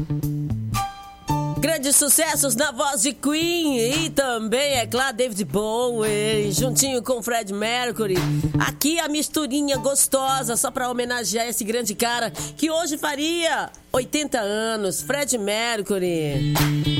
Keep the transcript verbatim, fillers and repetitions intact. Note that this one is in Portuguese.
Grandes sucessos na voz de Queen e também, é claro, David Bowie, juntinho com Fred Mercury. Aqui a misturinha gostosa, só pra homenagear esse grande cara que hoje faria oitenta anos, Fred Mercury.